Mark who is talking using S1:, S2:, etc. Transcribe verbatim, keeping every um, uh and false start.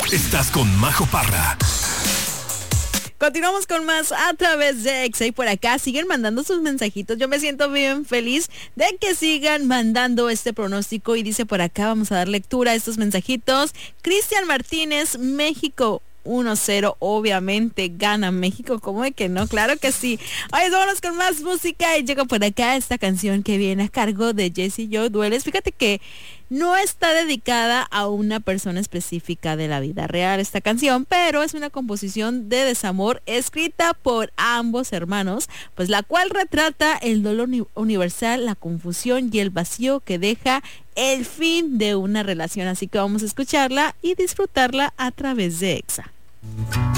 S1: Estás con Majo Parra.
S2: Continuamos con más a través de Exa y por acá siguen mandando sus mensajitos. Yo me siento bien feliz de que sigan mandando este pronóstico y dice por acá, vamos a dar lectura a estos mensajitos. Cristian Martínez, México uno cero, obviamente gana México, ¿cómo de que no? Claro que sí. Oye, vámonos con más música y llega por acá esta canción que viene a cargo de Jessie Joy Dueles. Fíjate que no está dedicada a una persona específica de la vida real esta canción, pero es una composición de desamor escrita por ambos hermanos, pues la cual retrata el dolor uni- universal, la confusión y el vacío que deja el fin de una relación. Así que vamos a escucharla y disfrutarla a través de Exa.